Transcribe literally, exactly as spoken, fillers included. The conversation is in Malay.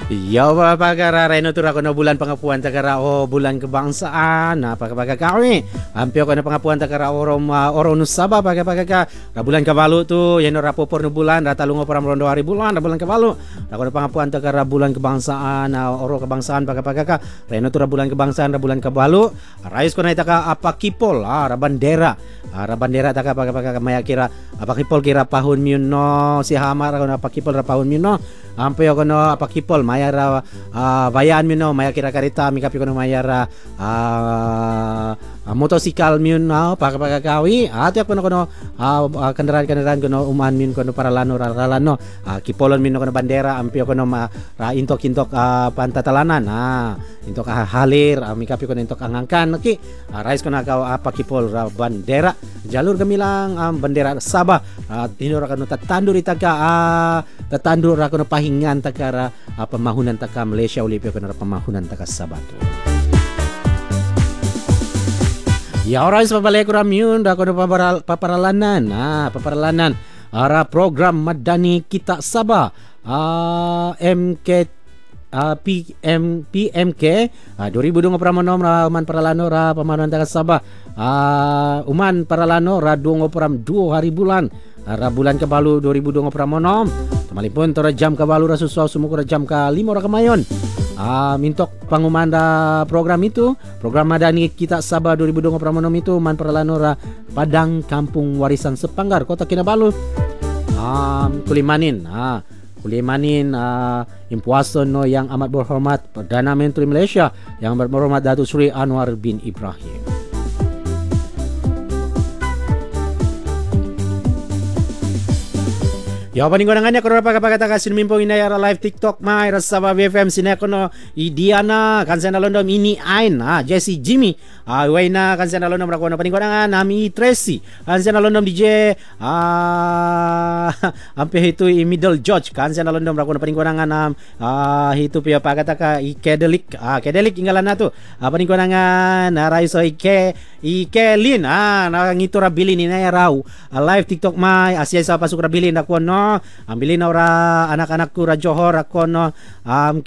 Ya ba pagara reno tura kono bulan pangapuan takara o bulan kebangsaan na pagkapaga kami ampio kono pangapuan takara orom uh, oro nusaba pagkapaga ka ra bulan kabalu tu yeno rapopor no bulan rata lungo param rondo hari bulan ra bulan kabalu ra kono pangapuan takara bulan kebangsaan na oro kebangsaan pagkapaga ka reno tura bulan kebangsaan ra bulan kabalu rais kono itaka apa kipol ah ra bandera ah, ra bandera taka pagkapaga maya kira apa kipol kira pahun miuno si hamar kono apa kipol ra pahun miuno ampio kono apa kipol maya ra uh, bayan mino maya kira karita mikapi kono maya ra uh, uh, motosikal mino pagkakawi ati kono kono uh, kendaraan-kendaraan kono uman min kono para lano ralano uh, kipolon mino kono bandera ampio kono ma ra intok-intok uh, pantatalanan ah intok uh, halir uh, mikapi kono intok angangkan ki uh, rais kono ka apa kipol ra bandera jalur gemilang um, bandera Sabah uh, tinora kono tatandur itaga uh, tatandur ra kono pahingan takara uh, pemahunan taka Malaysia Olipio kono ra pemahunan taka Sabah tu. Ya orang sebalik kurang miun dah kono paparalanan ah paparalanan ara program madani kita Sabah uh, M K uh, P M P M K uh, dua ribu dua puluh enam ra uman paralano ra pemahunan taka Sabah uh, uman paralano ra dua puluh dua hari bulan ra bulan kebalu dua ribu dua puluh enam temalipun tora jam kebalu ra susuau sumuk ra jam ka lima ra kemayon ah mintok pangumanda program itu program madani kita Sabah dua ribu dua puluh enam itu man perlano ra Padang Kampung Warisan Sepanggar Kota Kinabalu ah kulimanin ah kulimanin ah impuasan no yang amat berhormat Perdana Menteri Malaysia yang berhormat Datuk Seri Anwar bin Ibrahim. Ya paning gonangannya kono pagapagata ka sinmimpong inayara live TikTok mai Sabah B F M sine kono Idiana kansena londom ini ain ah Jesse Jimmy ah waina kansena londom ra kono paning gonangan nami Tracy kansena londom D J ah ampe itu i Middle George kansena londom ra kono paning gonangan ah itu pia pagata ka i Kedelik ah Kedelik inggalan tu ah paning gonangan na raiso i ke i Kelin ah na ngitura bilin inayara live TikTok mai asia sa pasuk ra bilin ako no ambilin ora anak-anakku ra Johor ako no um,